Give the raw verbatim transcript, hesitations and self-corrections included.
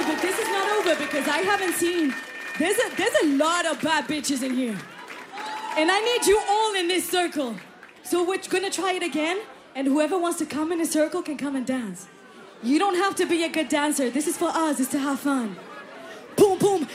but this is not over because I haven't seen... There's a, there's a lot of bad bitches in here. And I need you all in this circle. So we're gonna try it again, and whoever wants to come in a circle can come and dance. You don't have to be a good dancer. This is for us, it's to have fun. Boom, boom,